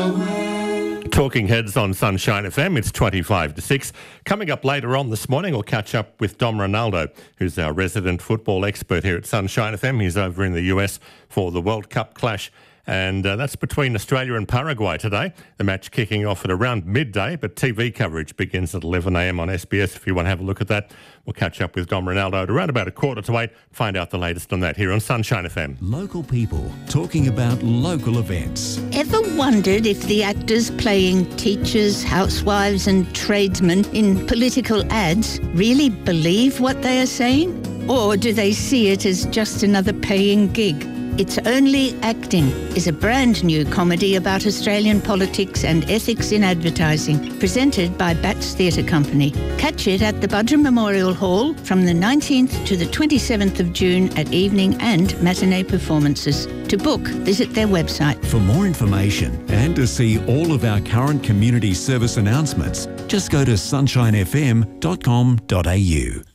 Talking Heads on Sunshine FM, it's 25 to 6. Coming up later on this morning, we'll catch up with Dom Ronaldo, who's our resident football expert here at Sunshine FM. He's over in the US for the World Cup clash, and that's between Australia and Paraguay today. The match kicking off at around midday, but TV coverage begins at 11 a.m. on SBS if you want to have a look at that. We'll catch up with Dom Ronaldo at around about 7:45, find out the latest on that here on Sunshine FM. Local people talking about local events. Ever wondered if the actors playing teachers, housewives and tradesmen in political ads really believe what they are saying? Or do they see it as just another paying gig? It's Only Acting is a brand new comedy about Australian politics and ethics in advertising, presented by Bats Theatre Company. Catch it at the Budrum Memorial Hall from the 19th to the 27th of June at evening and matinee performances. To book, visit their website. For more information and to see all of our current community service announcements, just go to sunshinefm.com.au.